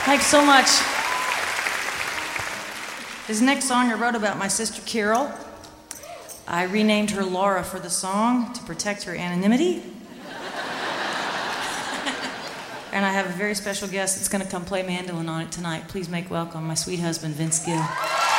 Thanks so much. This next song I wrote about my sister Carol. I renamed her Laura for the song to protect her anonymity. And I have a very special guest that's going to come play mandolin on it tonight. Please make welcome my sweet husband, Vince Gill.